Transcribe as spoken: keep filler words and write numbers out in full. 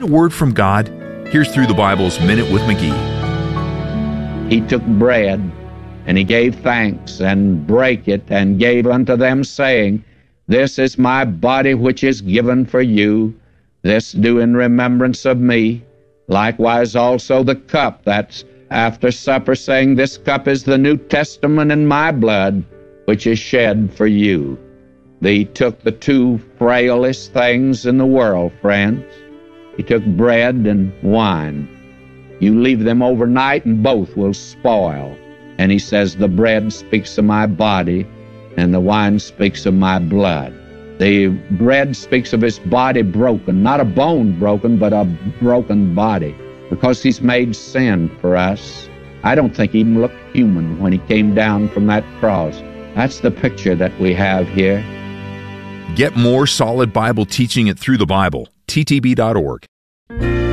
a word from God? Here's Through the Bible's Minute with McGee. He took bread, and he gave thanks, and brake it, and gave unto them, saying, This is my body which is given for you. This do in remembrance of me. Likewise also the cup, that's after supper, saying, This cup is the New Testament in my blood, which is shed for you. He took the two frailest things in the world, friends. He took bread and wine. You leave them overnight and both will spoil. And he says, the bread speaks of my body and the wine speaks of my blood. The bread speaks of his body broken, not a bone broken, but a broken body, because he's made sin for us. I don't think he even looked human when he came down from that cross. That's the picture that we have here. Get more solid Bible teaching at Through the Bible, T T B dot org.